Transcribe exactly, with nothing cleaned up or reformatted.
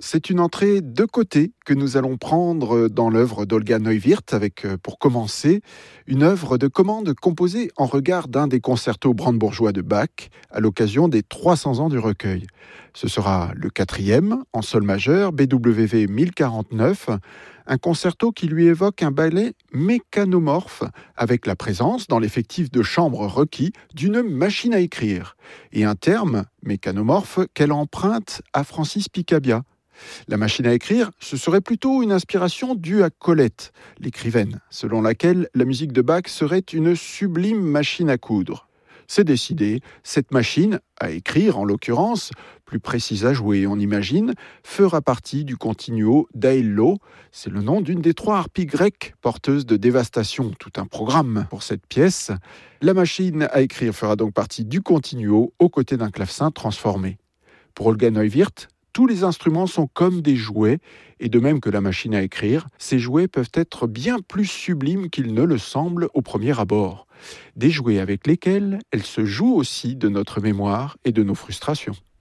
C'est une entrée de côté que nous allons prendre dans l'œuvre d'Olga Neuwirth avec, pour commencer, une œuvre de commande composée en regard d'un des concertos brandebourgeois de Bach à l'occasion des trois cents ans du recueil. Ce sera le quatrième, en sol majeur, B W V mille quarante-neuf, un concerto qui lui évoque un ballet mécanomorphe avec la présence, dans l'effectif de chambre requis, d'une machine à écrire et un terme, mécanomorphe, qu'elle emprunte à Francis Picabia. La machine à écrire, ce serait plutôt une inspiration due à Colette, l'écrivaine, selon laquelle la musique de Bach serait une sublime machine à coudre. C'est décidé, cette machine, à écrire en l'occurrence, plus précise à jouer on imagine, fera partie du continuo d'Aello, c'est le nom d'une des trois harpies grecques porteuses de dévastation, tout un programme pour cette pièce. La machine à écrire fera donc partie du continuo aux côtés d'un clavecin transformé. Pour Olga Neuwirth, tous les instruments sont comme des jouets, et de même que la machine à écrire, ces jouets peuvent être bien plus sublimes qu'ils ne le semblent au premier abord. Des jouets avec lesquels elle se joue aussi de notre mémoire et de nos frustrations.